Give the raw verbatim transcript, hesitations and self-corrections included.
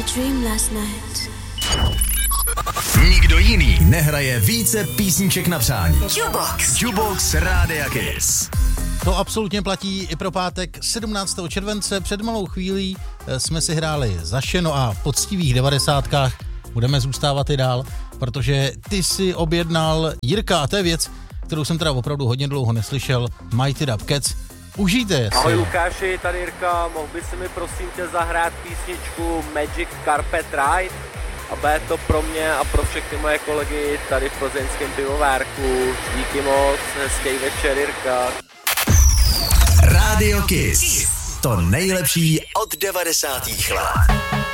dream last night. Nikdo jiný nehraje více písniček na přání. Jukebox. Jukebox Rádia Kiss. To absolutně platí i pro pátek sedmnáctého července. Před malou chvílí jsme si hráli za šeno a v poctivých devadesátkách budeme zůstávat i dál, protože ty si objednal, Jirka, a to je věc, kterou jsem teda opravdu hodně dlouho neslyšel, Mighty Dub Cats. Užijte si. Ahoj Lukáši, tady Jirka, mohl by si mi prosím tě zahrát písničku Magic Carpet Ride? A bude to pro mě a pro všechny moje kolegy tady v plzeňském pivovárku. Díky moc, hezký večer Jirka. Radio Kiss. To nejlepší od devadesátých let.